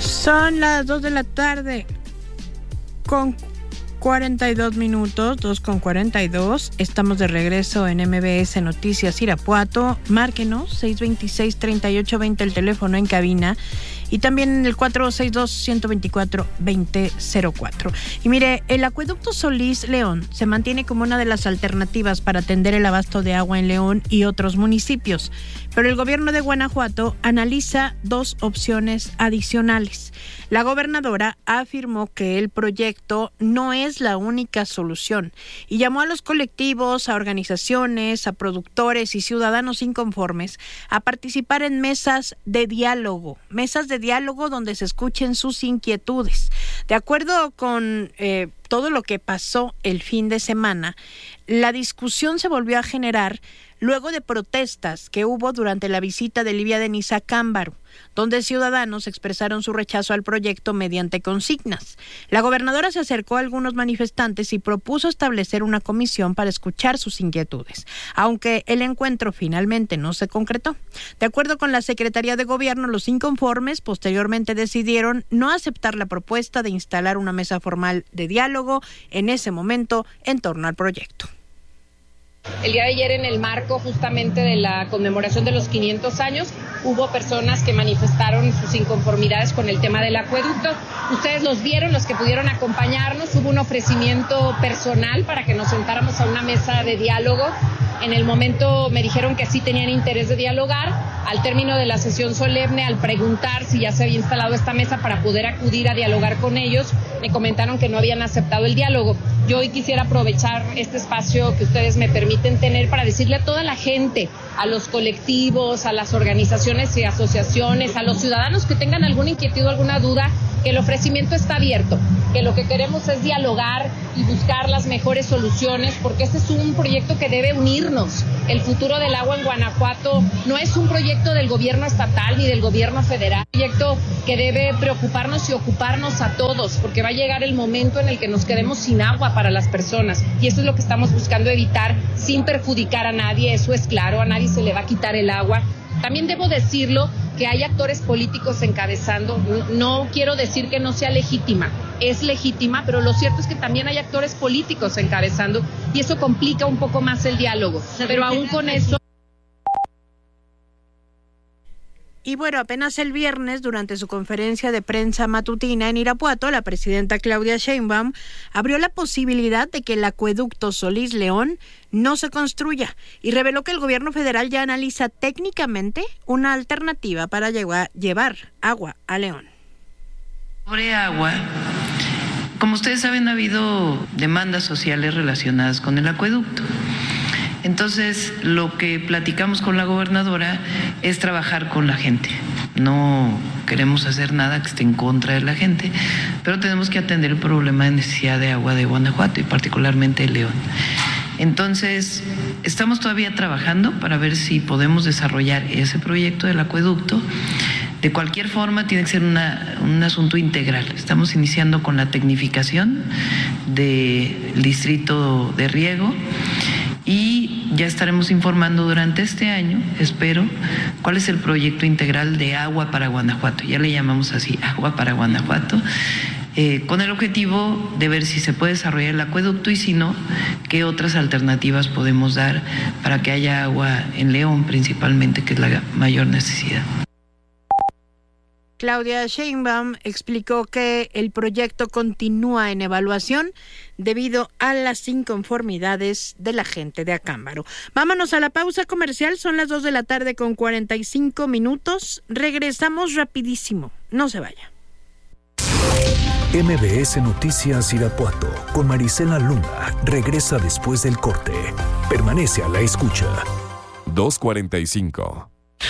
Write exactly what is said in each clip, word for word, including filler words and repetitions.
Son las dos de la tarde con cuarenta y dos minutos, dos con cuarenta y dos. Estamos de regreso en M B S Noticias Irapuato. Márquenos, seis veintiséis, treinta y ocho veinte el teléfono en cabina. Y también en el cuatro seis dos, uno dos cuatro, dos cero cero cuatro. Y mire, el acueducto Solís León se mantiene como una de las alternativas para atender el abasto de agua en León y otros municipios. Pero el gobierno de Guanajuato analiza dos opciones adicionales. La gobernadora afirmó que el proyecto no es la única solución y llamó a los colectivos, a organizaciones, a productores y ciudadanos inconformes a participar en mesas de diálogo, mesas de diálogo donde se escuchen sus inquietudes. De acuerdo con eh, todo lo que pasó el fin de semana, la discusión se volvió a generar luego de protestas que hubo durante la visita de Livia Denis a Cámbaro, donde ciudadanos expresaron su rechazo al proyecto mediante consignas. La gobernadora se acercó a algunos manifestantes y propuso establecer una comisión para escuchar sus inquietudes, aunque el encuentro finalmente no se concretó. De acuerdo con la Secretaría de Gobierno, los inconformes posteriormente decidieron no aceptar la propuesta de instalar una mesa formal de diálogo en ese momento en torno al proyecto. El día de ayer, en el marco justamente de la conmemoración de los quinientos años, hubo personas que manifestaron sus inconformidades con el tema del acueducto. Ustedes los vieron, los que pudieron acompañarnos. Hubo un ofrecimiento personal para que nos sentáramos a una mesa de diálogo. En el momento me dijeron que sí tenían interés de dialogar. Al término de la sesión solemne, al preguntar si ya se había instalado esta mesa para poder acudir a dialogar con ellos, me comentaron que no habían aceptado el diálogo. Yo hoy quisiera aprovechar este espacio que ustedes me permiten tener para decirle a toda la gente, a los colectivos, a las organizaciones y asociaciones, a los ciudadanos que tengan alguna inquietud o alguna duda, que el ofrecimiento está abierto, que lo que queremos es dialogar y buscar las mejores soluciones, porque este es un proyecto que debe unirnos. El futuro del agua en Guanajuato no es un proyecto del gobierno estatal ni del gobierno federal, es un proyecto que debe preocuparnos y ocuparnos a todos, porque va a llegar el momento en el que nos quedemos sin agua para las personas, y eso es lo que estamos buscando evitar sin perjudicar a nadie. Eso es claro, a nadie se le va a quitar el agua. También debo decirlo, que hay actores políticos encabezando. No, no quiero decir que no sea legítima, es legítima, pero lo cierto es que también hay actores políticos encabezando y eso complica un poco más el diálogo. Pero aún con eso... Y bueno, apenas el viernes, durante su conferencia de prensa matutina en Irapuato, la presidenta Claudia Sheinbaum abrió la posibilidad de que el acueducto Solís León no se construya y reveló que el gobierno federal ya analiza técnicamente una alternativa para llevar, llevar agua a León. Sobre agua, como ustedes saben, ha habido demandas sociales relacionadas con el acueducto. Entonces, lo que platicamos con la gobernadora es trabajar con la gente. No queremos hacer nada que esté en contra de la gente, pero tenemos que atender el problema de necesidad de agua de Guanajuato y particularmente de León. Entonces, estamos todavía trabajando para ver si podemos desarrollar ese proyecto del acueducto. De cualquier forma, tiene que ser una, un asunto integral. Estamos iniciando con la tecnificación del distrito de riego y ya estaremos informando durante este año, espero, cuál es el proyecto integral de agua para Guanajuato. Ya le llamamos así, agua para Guanajuato, eh, con el objetivo de ver si se puede desarrollar el acueducto y si no, qué otras alternativas podemos dar para que haya agua en León principalmente, que es la mayor necesidad. Claudia Sheinbaum explicó que el proyecto continúa en evaluación debido a las inconformidades de la gente de Acámbaro. Vámonos a la pausa comercial, son las dos de la tarde con cuarenta y cinco minutos. Regresamos rapidísimo, no se vaya. M B S Noticias Irapuato con Marisela Luna regresa después del corte. Permanece a la escucha. dos cuarenta y cinco.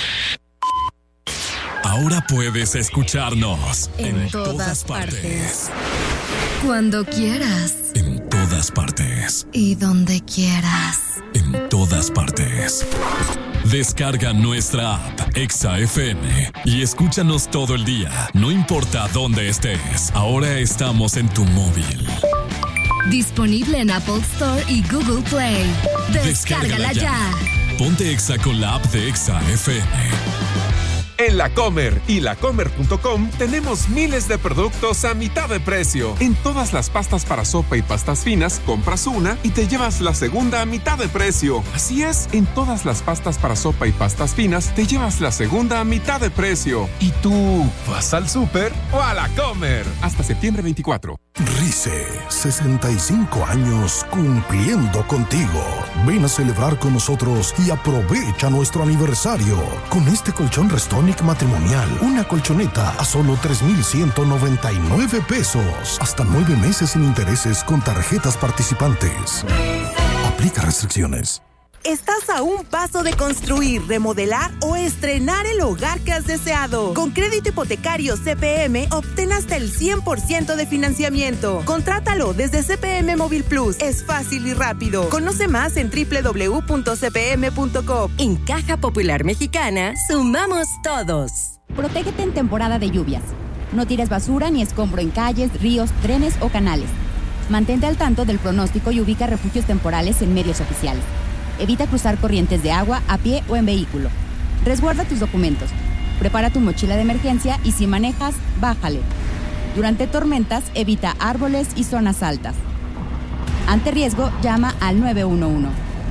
Ahora puedes escucharnos en, en todas, todas partes. partes. Cuando quieras. En todas partes. Y donde quieras. En todas partes. Descarga nuestra app Exa F M y escúchanos todo el día, no importa dónde estés. Ahora estamos en tu móvil. Disponible en Apple Store y Google Play. Descárgala, Descárgala ya. ya. Ponte Exa con la app de Exa F M. En La Comer y la comer punto com tenemos miles de productos a mitad de precio. En todas las pastas para sopa y pastas finas, compras una y te llevas la segunda a mitad de precio. Así es, en todas las pastas para sopa y pastas finas, te llevas la segunda a mitad de precio. ¿Y tú vas al súper o a La Comer? Hasta septiembre veinticuatro. RICE, sesenta y cinco años cumpliendo contigo. Ven a celebrar con nosotros y aprovecha nuestro aniversario. Con este colchón Restonic matrimonial, una colchoneta a solo tres mil ciento noventa y nueve pesos. Hasta nueve meses sin intereses con tarjetas participantes. Aplica restricciones. Estás a un paso de construir, remodelar o estrenar el hogar que has deseado. Con crédito hipotecario C P M, obtén hasta el cien por ciento de financiamiento. Contrátalo desde C P M Móvil Plus. Es fácil y rápido. Conoce más en doble u doble u doble u punto c p m punto com. En Caja Popular Mexicana, sumamos todos. Protégete en temporada de lluvias. No tires basura ni escombro en calles, ríos, trenes o canales. Mantente al tanto del pronóstico y ubica refugios temporales en medios oficiales. Evita cruzar corrientes de agua a pie o en vehículo. Resguarda tus documentos. Prepara tu mochila de emergencia y si manejas, bájale. Durante tormentas, evita árboles y zonas altas. Ante riesgo, llama al nueve uno uno.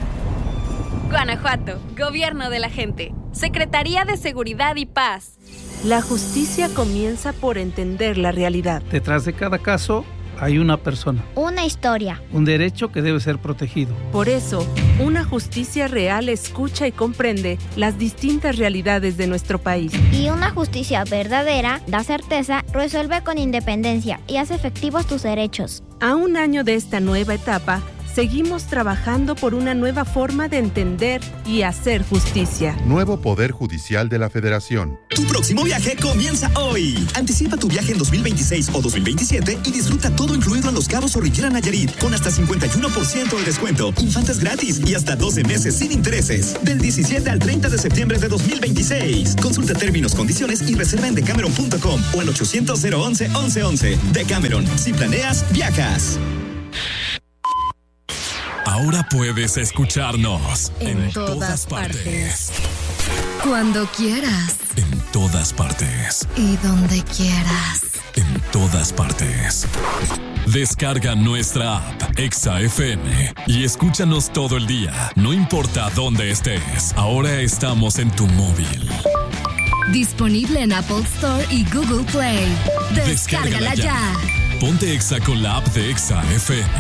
Guanajuato, Gobierno de la Gente, Secretaría de Seguridad y Paz. La justicia comienza por entender la realidad. Detrás de cada caso hay una persona. Una historia. Un derecho que debe ser protegido. Por eso, una justicia real escucha y comprende las distintas realidades de nuestro país. Y una justicia verdadera da certeza, resuelve con independencia y hace efectivos tus derechos. A un año de esta nueva etapa, seguimos trabajando por una nueva forma de entender y hacer justicia. Nuevo Poder Judicial de la Federación. Tu próximo viaje comienza hoy. Anticipa tu viaje en dos mil veintiséis o dos mil veintisiete y disfruta todo incluido en Los Cabos o Riviera Nayarit con hasta cincuenta y uno por ciento de descuento, infantes gratis y hasta doce meses sin intereses. Del diecisiete al treinta de septiembre de dos mil veintiséis. Consulta términos, condiciones y reserva en decameron punto com o al ochocientos cero once once once. Decameron. Si planeas, viajas. Ahora puedes escucharnos en, en todas, todas partes. partes. Cuando quieras. En todas partes. Y donde quieras. En todas partes. Descarga nuestra app Exa F M y escúchanos todo el día. No importa dónde estés. Ahora estamos en tu móvil. Disponible en Apple Store y Google Play. Descárgala, Descárgala ya. ya. Ponte Exa con la app de Exa F M.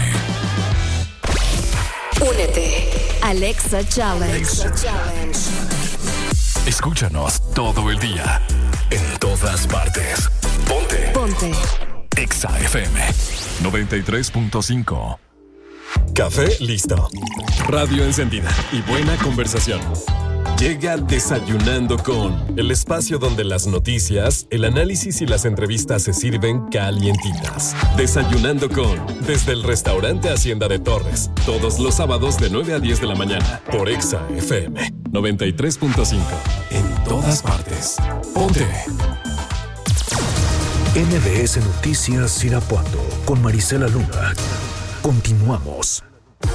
Únete al Exa Challenge. Exa Challenge. Escúchanos todo el día, en todas partes. Ponte. Ponte. Exa F M noventa y tres punto cinco. Café listo. Radio encendida y buena conversación. Llega Desayunando con, el espacio donde las noticias, el análisis y las entrevistas se sirven calientitas. Desayunando con, desde el restaurante Hacienda de Torres, todos los sábados de nueve a diez de la mañana, por Exa F M noventa y tres punto cinco. En todas partes. Ponte. N B S Noticias Irapuato, con Marisela Luna. Continuamos.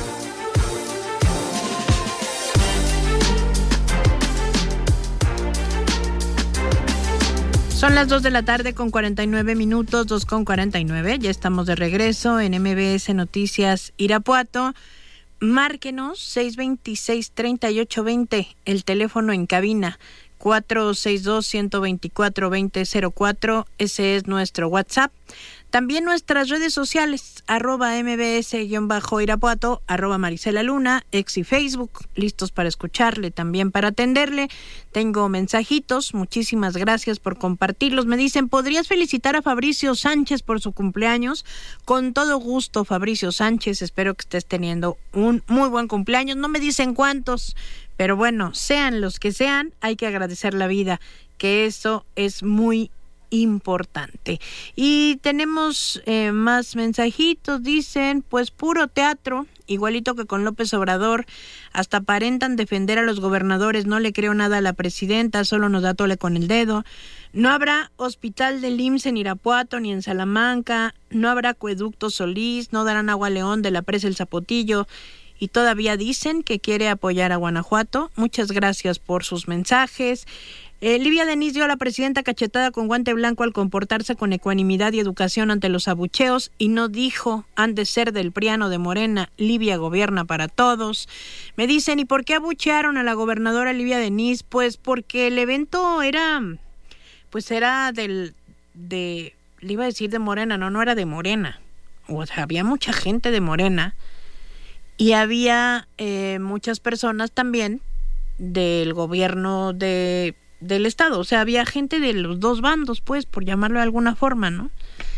Son las dos de la tarde con cuarenta y nueve minutos, dos con cuarenta y nueve. Ya estamos de regreso en M B S Noticias Irapuato. Márquenos seis veintiséis, treinta y ocho veinte, el teléfono en cabina cuatro seis dos, uno dos cuatro, dos cero cero cuatro. Ese es nuestro WhatsApp. También nuestras redes sociales, arroba mbs-irapuato, arroba Marisela Luna, ex y Facebook, listos para escucharle, también para atenderle. Tengo mensajitos, muchísimas gracias por compartirlos. Me dicen, ¿podrías felicitar a Fabricio Sánchez por su cumpleaños? Con todo gusto, Fabricio Sánchez, espero que estés teniendo un muy buen cumpleaños. No me dicen cuántos, pero bueno, sean los que sean, hay que agradecer la vida, que eso es muy importante. Y tenemos eh, más mensajitos. Dicen, pues puro teatro, igualito que con López Obrador, hasta aparentan defender a los gobernadores. No le creo nada a la presidenta, solo nos da tole con el dedo. No habrá hospital del I M S S en Irapuato ni en Salamanca, no habrá acueducto Solís, no darán agua a León de la presa El Zapotillo, y todavía dicen que quiere apoyar a Guanajuato. Muchas gracias por sus mensajes. Eh, Livia Denis dio a la presidenta cachetada con guante blanco al comportarse con ecuanimidad y educación ante los abucheos y no dijo, han de ser del Priano de Morena, Livia gobierna para todos. Me dicen, ¿y por qué abuchearon a la gobernadora Livia Denis? Pues porque el evento era, pues era del, de, le iba a decir de Morena, no, no era de Morena. O sea, había mucha gente de Morena y había eh, muchas personas también del gobierno de... del estado, o sea, había gente de los dos bandos, pues, por llamarlo de alguna forma, ¿no?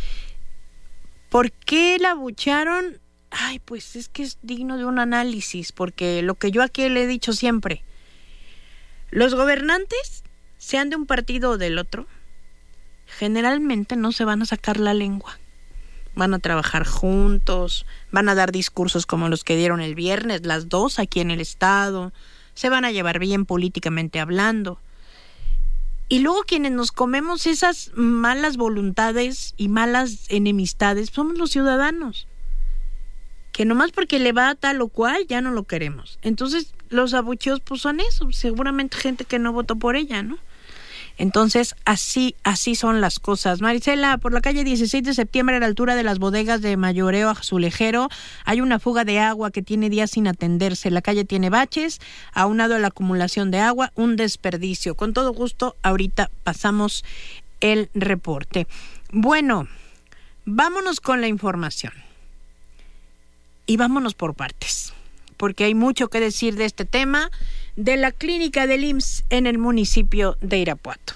¿Por qué la abuchearon? Ay, pues es que es digno de un análisis, porque lo que yo aquí le he dicho siempre, los gobernantes, sean de un partido o del otro, generalmente no se van a sacar la lengua. Van a trabajar juntos, van a dar discursos como los que dieron el viernes, las dos aquí en el estado, se van a llevar bien políticamente hablando. Y luego quienes nos comemos esas malas voluntades y malas enemistades somos los ciudadanos, que nomás porque le va a tal o cual ya no lo queremos. Entonces los abucheos pues son eso, seguramente gente que no votó por ella, ¿no? Entonces así así son las cosas. Marisela, por la calle dieciséis de septiembre a la altura de las bodegas de Mayoreo Azulejero hay una fuga de agua que tiene días sin atenderse. La calle tiene baches, aunado a la acumulación de agua, un desperdicio. Con todo gusto, ahorita pasamos el reporte. Bueno, vámonos con la información. Y vámonos por partes, porque hay mucho que decir de este tema de la clínica del I M S S en el municipio de Irapuato.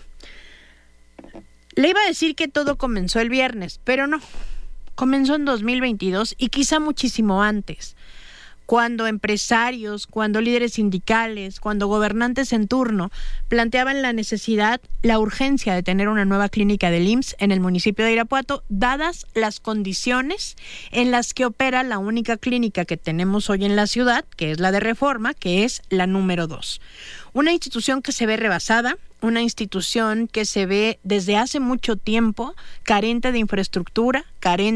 Le iba a decir que todo comenzó el viernes, pero no. Comenzó en dos mil veintidós y quizá muchísimo antes, cuando empresarios, cuando líderes sindicales, cuando gobernantes en turno planteaban la necesidad, la urgencia de tener una nueva clínica del I M S S en el municipio de Irapuato, dadas las condiciones en las que opera la única clínica que tenemos hoy en la ciudad, que es la de Reforma, que es la número dos. Una institución que se ve rebasada, una institución que se ve desde hace mucho tiempo carente de infraestructura, carente